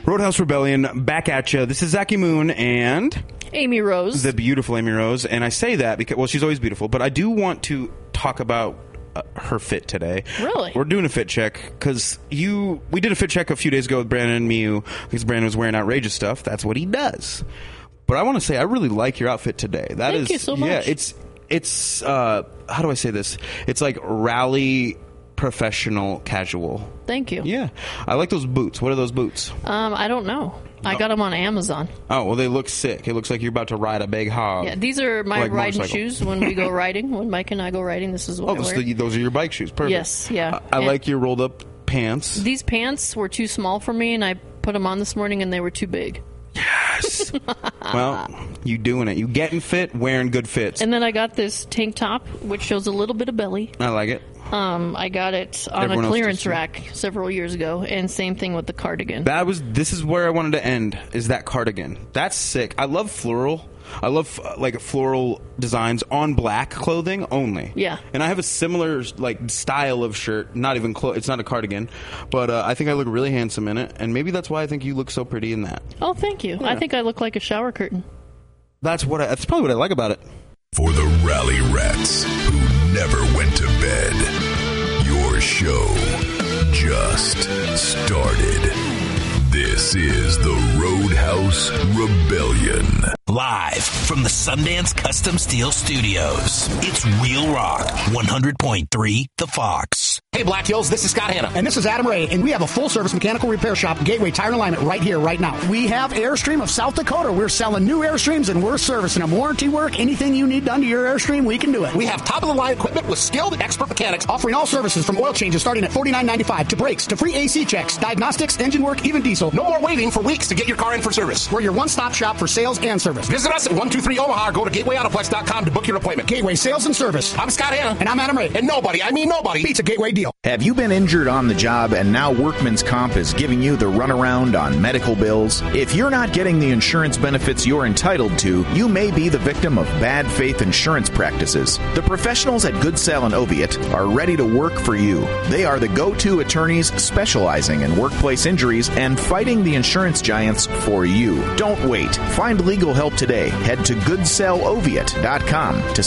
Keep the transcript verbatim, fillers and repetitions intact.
Roadhouse Rebellion, back at you. This is Zachy Moon and Amy Rose. The beautiful Amy Rose. And I say that because, well, she's always beautiful, but I do want to talk about uh, her fit today. Really? We're doing a fit check because you, we did a fit check a few days ago with Brandon and Miu because Brandon was wearing outrageous stuff. That's what he does. But I want to say, I really like your outfit today. That Thank is, you so much. Yeah, it's, it's, uh, how do I say this? It's like rally professional casual. Thank you. Yeah. I like those boots. What are those boots? Um, I don't know. I got them on Amazon. Oh, well, they look sick. It looks like you're about to ride a big hog. Yeah, these are my Like riding motorcycle. shoes when we go riding. When Mike and I go riding, this is what Oh, I those, wear. the, those are your bike shoes. Perfect. Yes, yeah. I, I And like your rolled up pants. These pants were too small for me, and I put them on this morning, and they were too big. Yes. Well, you doing it. You getting fit, wearing good fits. And then I got this tank top, which shows a little bit of belly. I like it. Um, I got it on Everyone a else clearance does, too. rack several years ago, and same thing with the cardigan. That was. This is where I wanted to end. Is that cardigan? That's sick. I love floral. I love uh, like floral designs on black clothing only. Yeah. And I have a similar like style of shirt. Not even clo- It's not a cardigan, but uh, I think I look really handsome in it, and maybe that's why I think you look so pretty in that. Oh, thank you. Yeah. I think I look like a shower curtain. That's what. I, that's probably what I like about it. For the rally rats who never went to bed, your show just started. This is the Roadhouse Rebellion. Live from the Sundance Custom Steel Studios, it's Real Rock one hundred point three The Fox. Hey, Black Hills, this is Scott Hanna. And this is Adam Ray, and we have a full-service mechanical repair shop, Gateway Tire and Alignment, right here, right now. We have Airstream of South Dakota. We're selling new Airstreams, and we're servicing them. Warranty work, anything you need done to your Airstream, we can do it. We have top-of-the-line equipment with skilled expert mechanics. Offering all services from oil changes starting at forty-nine ninety-five to brakes, to free A C checks, diagnostics, engine work, even diesel. No more waiting for weeks to get your car in for service. We're your one-stop shop for sales and service. Visit us at one two three Omaha or go to gateway autoplex dot com to book your appointment. Gateway Sales and Service. I'm Scott Hanna. And I'm Adam Ray. And nobody, I mean nobody, beats a Gateway deal. Have you been injured on the job and now Workman's Comp is giving you the runaround on medical bills? If you're not getting the insurance benefits you're entitled to, you may be the victim of bad faith insurance practices. The professionals at Good Sale and Oviatt are ready to work for you. They are the go-to attorneys specializing in workplace injuries and fighting the insurance giants for you. Don't wait. Find legal help today. Head to good sale oviatt dot com to